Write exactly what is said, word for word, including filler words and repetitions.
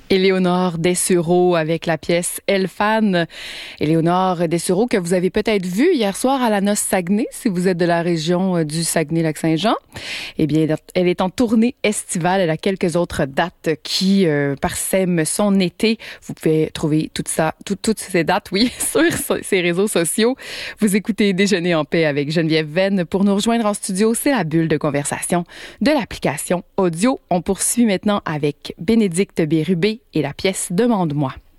Éléonore Dessureau avec la pièce Elfan. Éléonore Dessureau que vous avez peut-être vue hier soir à la Noce Saguenay, si vous êtes de la région du Saguenay-Lac-Saint-Jean. Eh bien, elle est en tournée estivale. Elle a quelques autres dates qui euh, parsèment son été. Vous pouvez trouver tout ça, tout, toutes ces dates, oui, sur ses réseaux sociaux. Vous écoutez Déjeuner en paix avec Geneviève Venn. Pour nous rejoindre en studio, c'est la bulle de conversation de l'application audio. On poursuit maintenant avec Bénédicte Bérubé et la pièce Demande-moi.